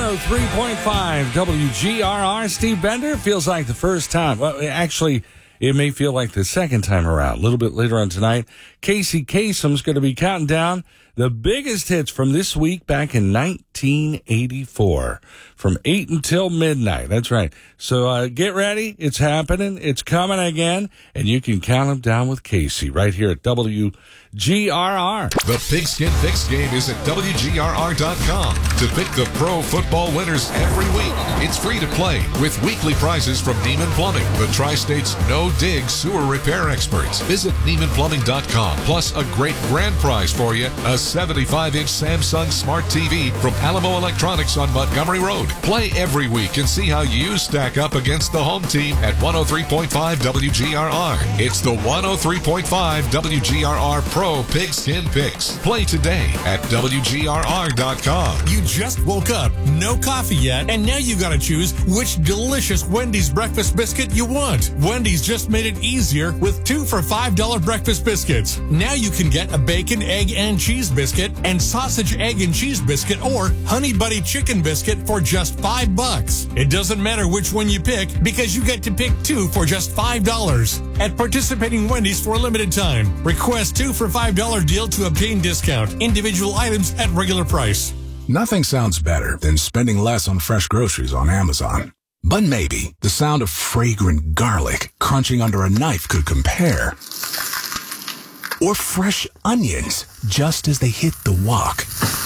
103.5 WGRR. Steve Bender. Feels like the first time. Well, actually, it may feel like the second time around. A little bit later on tonight, Casey Kasem's going to be counting down the biggest hits from this week back in 1984 from 8 until midnight. That's right. So get ready. It's happening. It's coming again. And you can count them down with Casey right here at WGRR. The Pigskin Picks game is at WGRR.com to pick the pro football winners every week. It's free to play with weekly prizes from Neiman Plumbing, the Tri-State's no-dig sewer repair experts. Visit NeimanPlumbing.com. Plus a great grand prize for you, a 75-inch Samsung Smart TV from Alamo Electronics on Montgomery Road. Play every week and see how you stack up against the home team at 103.5 WGRR. It's the 103.5 WGRR Pro Pigskin Picks. Play today at WGRR.com. You just woke up, no coffee yet, and now you gotta choose which delicious Wendy's breakfast biscuit you want. Wendy's just made it easier with 2 for $5 breakfast biscuits. Now you can get a bacon, egg, and cheese biscuit and sausage, egg, and cheese biscuit or honey buddy chicken biscuit for just $5. It doesn't matter which one you pick because you get to pick 2 for just $5 at participating Wendy's for a limited time. Request 2 for $5 deal to obtain discount. Individual items at regular price. Nothing sounds better than spending less on fresh groceries on Amazon. But maybe the sound of fragrant garlic crunching under a knife could compare. Or fresh onions just as they hit the wok.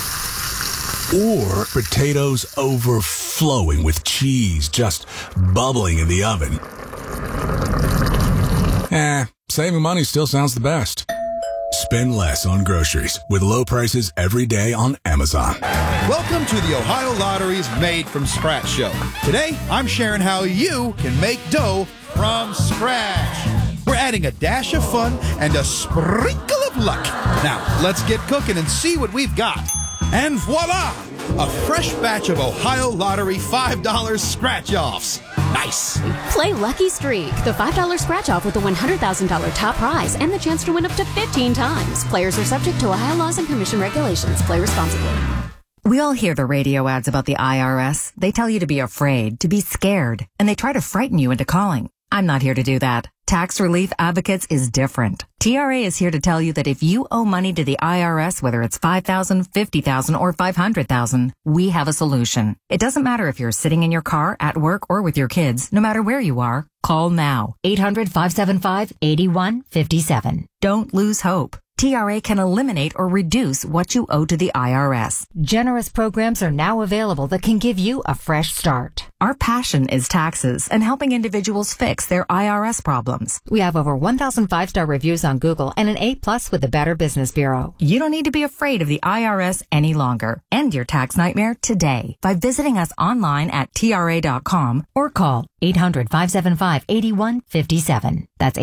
Or potatoes overflowing with cheese just bubbling in the oven. Saving money still sounds the best. Spend less on groceries with low prices every day on Amazon. Welcome to the Ohio Lottery's Made from Scratch show. Today, I'm sharing how you can make dough from scratch. We're adding a dash of fun and a sprinkle of luck. Now, let's get cooking and see what we've got. And voila! A fresh batch of Ohio Lottery $5 scratch-offs. Nice! Play Lucky Streak, the $5 scratch-off with a $100,000 top prize and the chance to win up to 15 times. Players are subject to Ohio laws and commission regulations. Play responsibly. We all hear the radio ads about the IRS. They tell you to be afraid, to be scared, and they try to frighten you into calling. I'm not here to do that. Tax Relief Advocates is different. TRA is here to tell you that if you owe money to the IRS, whether it's $5,000, $50,000, or $500,000, we have a solution. It doesn't matter if you're sitting in your car, at work, or with your kids. No matter where you are, call now. 800-575-8157. Don't lose hope. TRA can eliminate or reduce what you owe to the IRS. Generous programs are now available that can give you a fresh start. Our passion is taxes and helping individuals fix their IRS problems. We have over 1,000 5-star reviews on Google and an A+ with the Better Business Bureau. You don't need to be afraid of the IRS any longer. End your tax nightmare today by visiting us online at TRA.com or call 800-575-8157. That's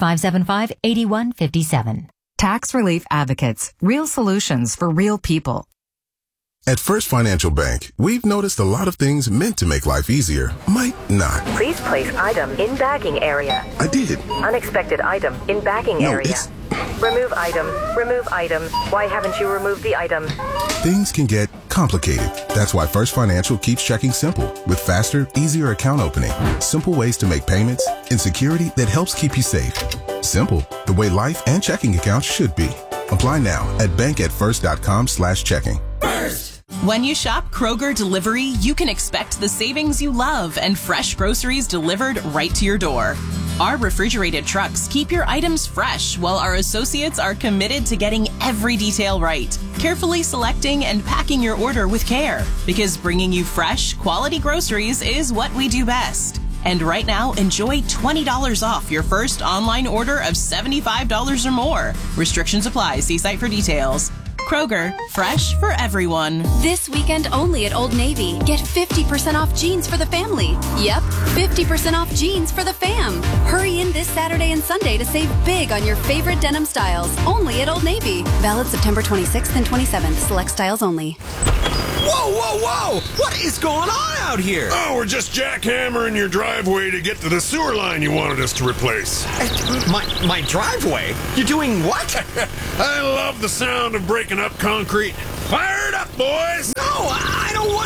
800-575-8157. Tax Relief Advocates. Real solutions for real people. At First Financial Bank, we've noticed a lot of things meant to make life easier might not. Please place item in bagging area. I did. Unexpected item in bagging area. Remove item. Remove item. Why haven't you removed the item? Things can get complicated. That's why First Financial keeps checking simple with faster, easier account opening, simple ways to make payments, and security that helps keep you safe. Simple, the way life and checking accounts should be. Apply now at bankatfirst.com/checking. First! When you shop Kroger Delivery, you can expect the savings you love and fresh groceries delivered right to your door. Our refrigerated trucks keep your items fresh while our associates are committed to getting every detail right, carefully selecting and packing your order with care. Because bringing you fresh, quality groceries is what we do best. And right now, enjoy $20 off your first online order of $75 or more. Restrictions apply. See site for details. Kroger, fresh for everyone. This weekend only at Old Navy. Get 50% off jeans for the family. Yep, 50% off jeans for the fam. Hurry in this Saturday and Sunday to save big on your favorite denim styles. Only at Old Navy. Valid September 26th and 27th. Select styles only. Whoa, whoa, whoa! What is going on out here? Oh, we're just jackhammering your driveway to get to the sewer line you wanted us to replace. My driveway? You're doing what? I love the sound of breaking up concrete. Fire it up, boys! No, I don't want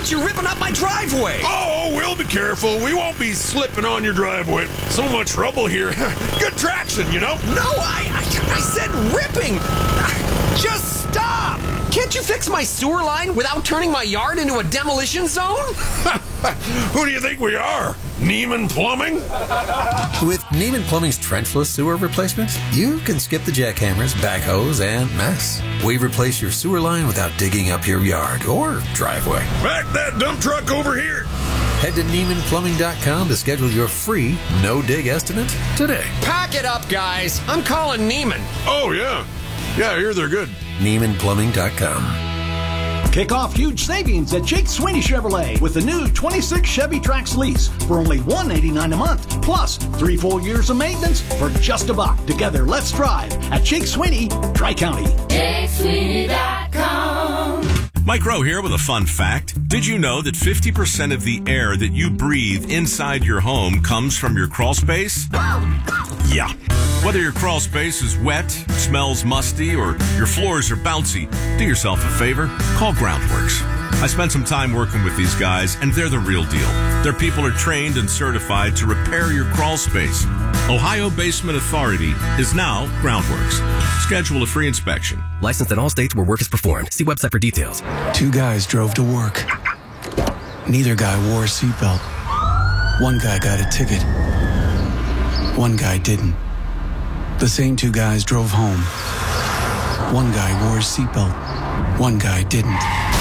want you ripping up my driveway. Oh, we'll be careful. We won't be slipping on your driveway. So much rubble here. Good traction, you know? No, I said ripping. Just stop. Can't you fix my sewer line without turning my yard into a demolition zone? Who do you think we are? Neiman Plumbing? With Neiman Plumbing's trenchless sewer replacement, you can skip the jackhammers, backhoes, and mess. We replace your sewer line without digging up your yard or driveway. Back that dump truck over here. Head to NeimanPlumbing.com to schedule your free no-dig estimate today. Pack it up, guys. I'm calling Neiman. Oh, yeah. Yeah, I hear they're good. NeimanPlumbing.com. Kick off huge savings at Jake Sweeney Chevrolet with the new 26 Chevy Trax lease for only $189 a month, plus 3 full years of maintenance for just $1. Together, let's drive at Jake Sweeney, Tri-County. JakeSweeney.com. Mike Rowe here with a fun fact. Did you know that 50% of the air that you breathe inside your home comes from your crawl space? Yeah. Whether your crawl space is wet, smells musty, or your floors are bouncy, do yourself a favor, call Groundworks. I spent some time working with these guys, and they're the real deal. Their people are trained and certified to repair your crawl space. Ohio Basement Authority is now Groundworks. Schedule a free inspection. Licensed in all states where work is performed. See website for details. 2 guys drove to work. Neither guy wore a seatbelt. One guy got a ticket. One guy didn't. The same 2 guys drove home. One guy wore his seatbelt. One guy didn't.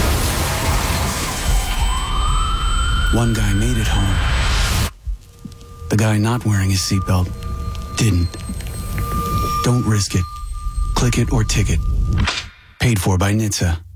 One guy made it home. The guy not wearing his seatbelt didn't. Don't risk it. Click it or ticket. Paid for by NHTSA.